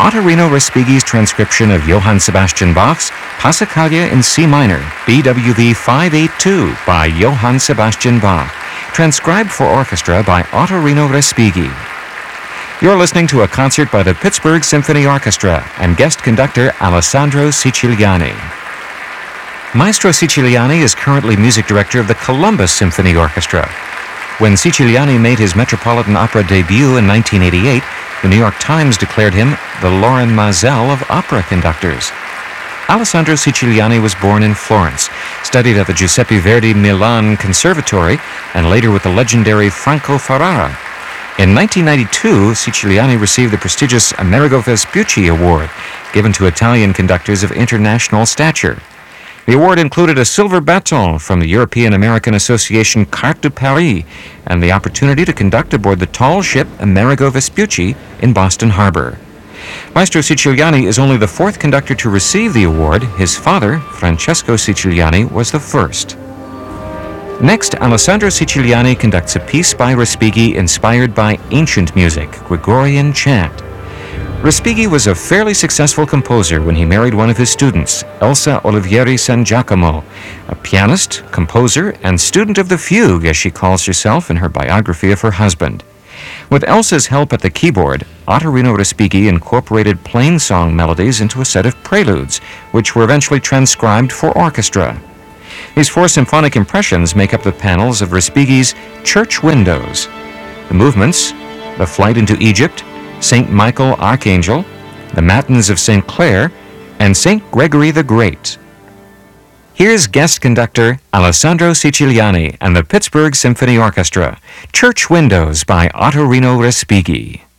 Ottorino Respighi's transcription of Johann Sebastian Bach's Passacaglia in C minor, BWV 582 by Johann Sebastian Bach, transcribed for orchestra by Ottorino Respighi. You're listening to a concert by the Pittsburgh Symphony Orchestra and guest conductor Alessandro Siciliani. Maestro Siciliani is currently music director of the Columbus Symphony Orchestra. When Siciliani made his Metropolitan Opera debut in 1988, the New York Times declared him the Lorin Maazel of opera conductors. Alessandro Siciliani was born in Florence, studied at the Giuseppe Verdi Milan Conservatory, and later with the legendary Franco Ferrara. In 1992, Siciliani received the prestigious Amerigo Vespucci Award, given to Italian conductors of international stature. The award included a silver baton from the European American Association Carte de Paris and the opportunity to conduct aboard the tall ship Amerigo Vespucci in Boston Harbor. Maestro Siciliani is only the fourth conductor to receive the award. His father, Francesco Siciliani, was the first. Next, Alessandro Siciliani conducts a piece by Respighi inspired by ancient music, Gregorian chant. Respighi was a fairly successful composer when he married one of his students, Elsa Olivieri San Giacomo, a pianist, composer, and student of the fugue, as she calls herself in her biography of her husband. With Elsa's help at the keyboard, Ottorino Respighi incorporated plain song melodies into a set of preludes, which were eventually transcribed for orchestra. These four symphonic impressions make up the panels of Respighi's Church Windows. The movements, The Flight into Egypt, St. Michael Archangel, the Matins of St. Clair, and St. Gregory the Great. Here's guest conductor Alessandro Siciliani and the Pittsburgh Symphony Orchestra, Church Windows by Ottorino Respighi.